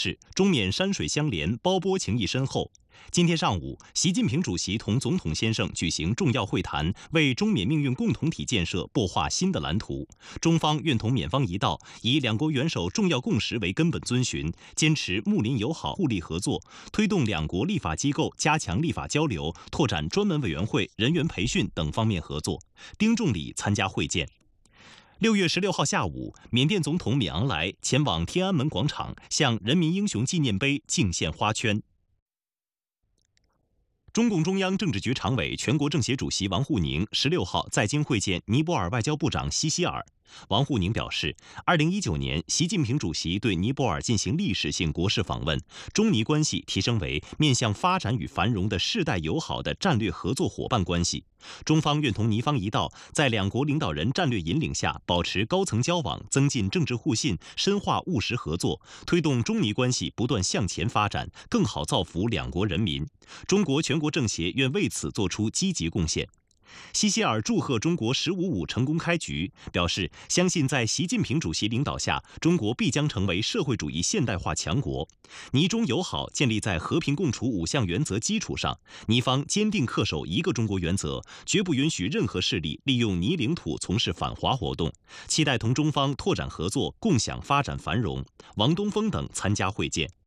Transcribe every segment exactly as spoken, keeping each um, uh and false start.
示，中缅山水相连，胞波情谊深厚。今天上午，习近平主席同总统先生举行重要会谈，为中缅命运共同体建设擘画新的蓝图。中方愿同缅方一道，以两国元首重要共识为根本遵循，坚持睦邻友好、互利合作，推动两国立法机构加强立法交流，拓展专门委员会、人员培训等方面合作。丁仲礼参加会见。六月十六号下午，缅甸总统敏昂莱前往天安门广场，向人民英雄纪念碑敬献花圈。中共中央政治局常委、全国政协主席王沪宁十六号在京会见尼泊尔外交部长西希尔。王沪宁表示，二零一九年，习近平主席对尼泊尔进行历史性国事访问，中尼关系提升为面向发展与繁荣的世代友好的战略合作伙伴关系。中方愿同尼方一道，在两国领导人战略引领下，保持高层交往，增进政治互信，深化务实合作，推动中尼关系不断向前发展，更好造福两国人民。中国全国政协愿为此作出积极贡献。西希尔祝贺中国“十五五”成功开局，表示相信在习近平主席领导下，中国必将成为社会主义现代化强国。尼中友好建立在和平共处五项原则基础上，尼方坚定恪守一个中国原则，绝不允许任何势力利用尼领土从事反华活动，期待同中方拓展合作，共享发展繁荣。王东峰等参加会见。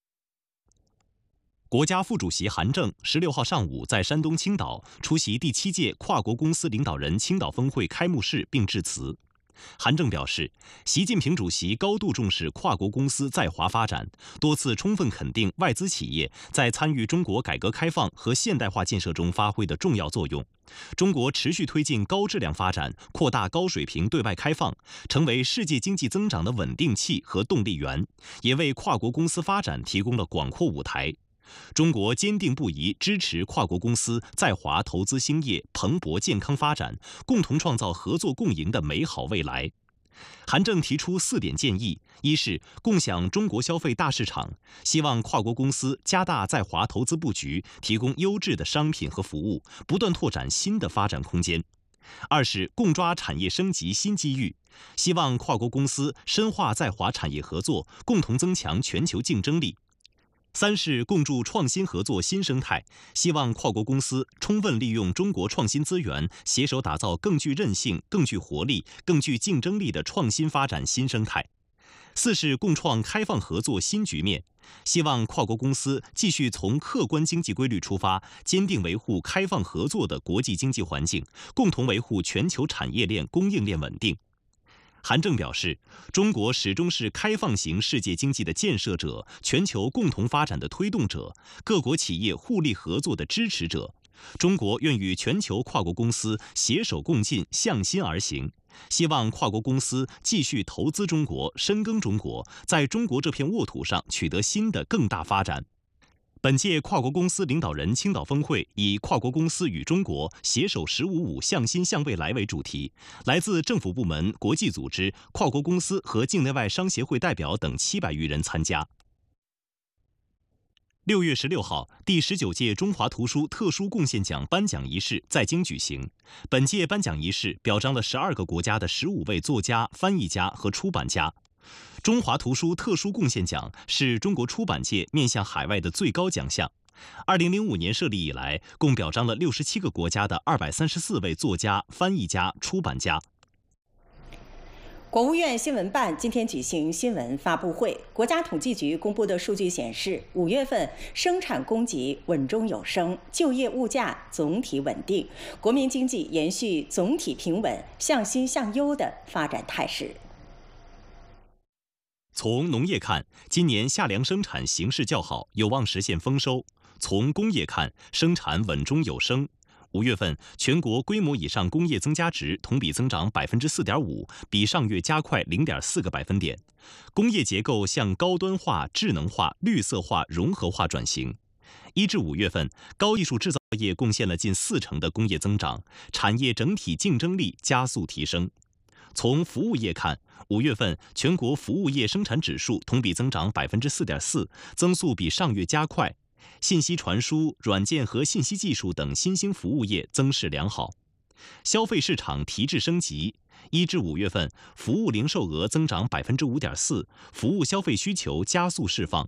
国家副主席韩正十六号上午在山东青岛出席第七届跨国公司领导人青岛峰会开幕式并致辞。韩正表示，习近平主席高度重视跨国公司在华发展，多次充分肯定外资企业在参与中国改革开放和现代化建设中发挥的重要作用。中国持续推进高质量发展，扩大高水平对外开放，成为世界经济增长的稳定器和动力源，也为跨国公司发展提供了广阔舞台。中国坚定不移支持跨国公司在华投资兴业、蓬勃健康发展，共同创造合作共赢的美好未来。韩正提出四点建议：一是共享中国消费大市场，希望跨国公司加大在华投资布局，提供优质的商品和服务，不断拓展新的发展空间。二是共抓产业升级新机遇，希望跨国公司深化在华产业合作，共同增强全球竞争力。三是共筑创新合作新生态，希望跨国公司充分利用中国创新资源，携手打造更具韧性、更具活力、更具竞争力的创新发展新生态。四是共创开放合作新局面，希望跨国公司继续从客观经济规律出发，坚定维护开放合作的国际经济环境，共同维护全球产业链、供应链稳定。韩正表示，中国始终是开放型世界经济的建设者，全球共同发展的推动者，各国企业互利合作的支持者。中国愿与全球跨国公司携手共进，向心而行。希望跨国公司继续投资中国，深耕中国，在中国这片沃土上取得新的更大发展。本届跨国公司领导人青岛峰会以“跨国公司与中国携手十五五向心向未来”为主题，来自政府部门、国际组织、跨国公司和境内外商协会代表等七百余人参加。六月十六号，第十九届中华图书特殊贡献奖颁奖仪式在京举行。本届颁奖仪式表彰了十二个国家的十五位作家、翻译家和出版家。中华图书特殊贡献奖是中国出版界面向海外的最高奖项。二零零五年设立以来，共表彰了六十七个国家的二百三十四位作家、翻译家、出版家。 国务院新闻办今天举行新闻发布会，国家统计局公布的数据显示，五月份生产供给稳中有升，就业物价总体稳定，国民经济延续总体平稳、向新向优的发展态势。 从农业看，今年夏粮生产形势较好，有望实现丰收。从工业看，生产稳中有升。五月份，全国规模以上工业增加值同比增长百分之四点五，比上月加快零点四个百分点。工业结构向高端化、智能化、绿色化、融合化转型。一至五月份，高技术制造业贡献了近四成的工业增长，产业整体竞争力加速提升。从服务业看，五月份全国服务业生产指数同比增长百分之四点四，增速比上月加快。信息传输、软件和信息技术等新兴服务业增势良好。消费市场提质升级，一至五月份，服务零售额增长百分之五点四，服务消费需求加速释放。